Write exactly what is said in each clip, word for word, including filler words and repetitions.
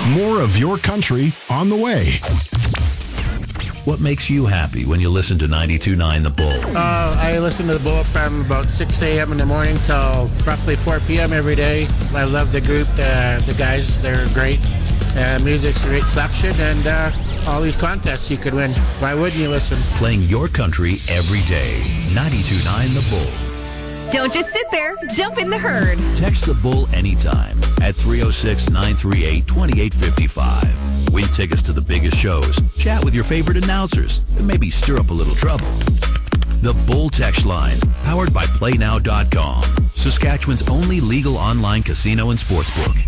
More of your country on the way. What makes you happy when you listen to ninety-two point nine The Bull? Uh, I listen to The Bull from about six a.m. in the morning till roughly four p.m. every day. I love the group, the, the guys, they're great. Uh, music's a great selection, and uh, all these contests you could win. Why wouldn't you listen? Playing your country every day. ninety-two point nine The Bull. Don't just sit there. Jump in the herd. Text The Bull anytime at three oh six, nine three eight, two eight five five. Win tickets to the biggest shows. Chat with your favorite announcers. And maybe stir up a little trouble. The Bull text line, powered by play now dot com. Saskatchewan's only legal online casino and sportsbook.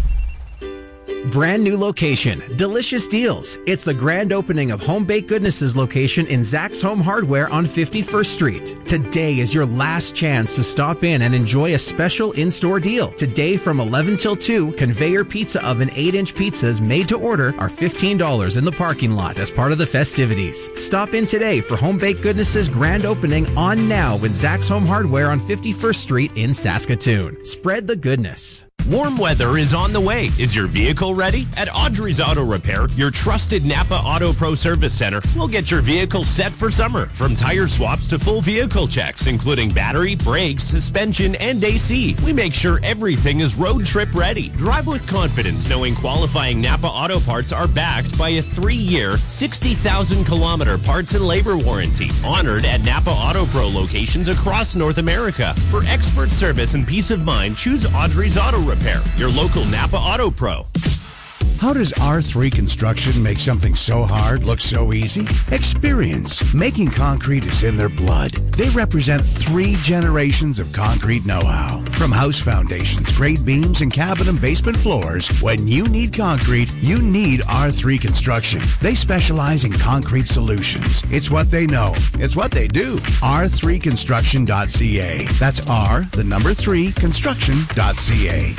Brand new location, delicious deals. It's the grand opening of Home Baked Goodnesses location in Zach's Home Hardware on fifty-first Street. Today is your last chance to stop in and enjoy a special in-store deal. Today from eleven till two, conveyor pizza oven eight inch pizzas made to order are fifteen dollars in the parking lot as part of the festivities. Stop in today for Home Baked Goodnesses grand opening on now in Zach's Home Hardware on fifty-first Street in Saskatoon. Spread the goodness. Warm weather is on the way. Is your vehicle ready? At Audrey's Auto Repair, your trusted Napa Auto Pro Service Center, will get your vehicle set for summer. From tire swaps to full vehicle checks, including battery, brakes, suspension, and A C. We make sure everything is road trip ready. Drive with confidence knowing qualifying Napa Auto Parts are backed by a three-year, sixty thousand kilometer parts and labor warranty. Honored at Napa Auto Pro locations across North America. For expert service and peace of mind, choose Audrey's Auto Repair. Repair, your local Napa Auto Pro. How does R three Construction make something so hard look so easy? Experience. Making concrete is in their blood. They represent three generations of concrete know-how. From house foundations, grade beams, and cabin and basement floors, when you need concrete, you need R three Construction. They specialize in concrete solutions. It's what they know. It's what they do. R three construction dot c a. That's R, the number three, construction dot c a.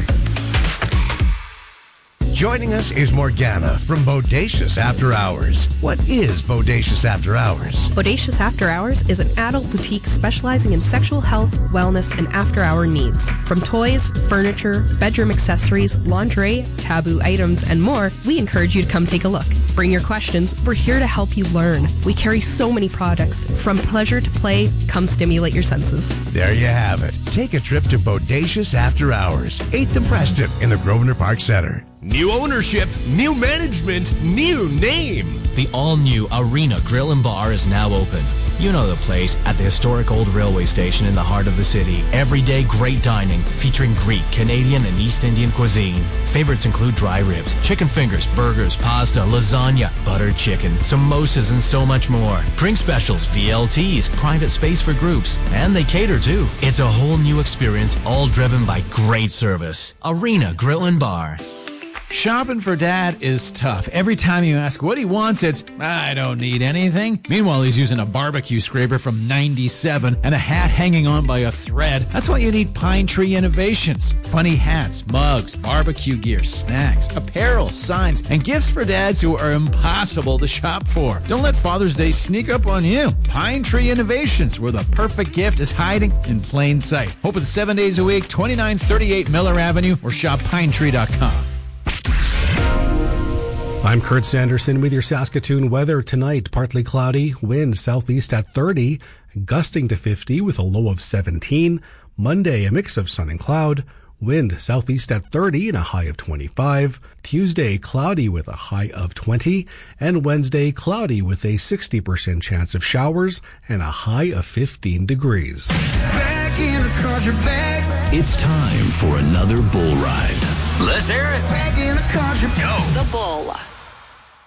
Joining us is Morgana from Bodacious After Hours. What is Bodacious After Hours? Bodacious After Hours is an adult boutique specializing in sexual health, wellness, and after-hour needs. From toys, furniture, bedroom accessories, lingerie, taboo items, and more, we encourage you to come take a look. Bring your questions. We're here to help you learn. We carry so many products. From pleasure to play, come stimulate your senses. There you have it. Take a trip to Bodacious After Hours, eighth and Preston in the Grosvenor Park Centre. New ownership, new management, new name. The all-new Arena Grill and Bar is now open. You know the place, at the historic old railway station in the heart of the city. Everyday great dining, featuring Greek, Canadian, and East Indian cuisine. Favorites include dry ribs, chicken fingers, burgers, pasta, lasagna, buttered chicken, samosas, and so much more. Drink specials, V L Ts, private space for groups, and they cater too. It's a whole new experience, all driven by great service. Arena Grill and Bar. Shopping for Dad is tough. Every time you ask what he wants, it's, I don't need anything. Meanwhile, he's using a barbecue scraper from ninety-seven and a hat hanging on by a thread. That's why you need Pine Tree Innovations. Funny hats, mugs, barbecue gear, snacks, apparel, signs, and gifts for dads who are impossible to shop for. Don't let Father's Day sneak up on you. Pine Tree Innovations, where the perfect gift is hiding in plain sight. Open seven days a week, twenty-nine thirty-eight Miller Avenue, or shop pine tree dot com. I'm Kurt Sanderson with your Saskatoon weather. Tonight, partly cloudy, wind southeast at thirty, gusting to fifty with a low of seventeen. Monday, a mix of sun and cloud, wind southeast at thirty and a high of twenty-five. Tuesday, cloudy with a high of twenty. And Wednesday, cloudy with a sixty percent chance of showers and a high of fifteen degrees. Back in a country bag. It's time for another bull ride. Let's hear it. Back in a country. Go. The Bull.